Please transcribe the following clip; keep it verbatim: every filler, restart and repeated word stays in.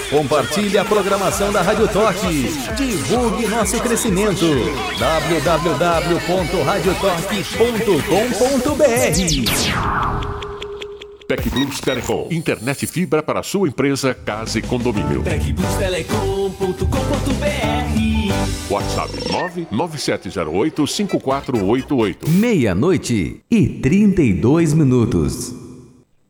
Compartilhe a programação da Rádio Toque. Divulgue nosso crescimento. w w w ponto radio toque ponto com ponto b r. TecBlus Telecom. Internet fibra para sua empresa, casa e condomínio. tec blus telecom ponto com ponto b r. WhatsApp nove nove sete zero oito cinco quatro oito oito. Meia-noite e trinta e dois minutos.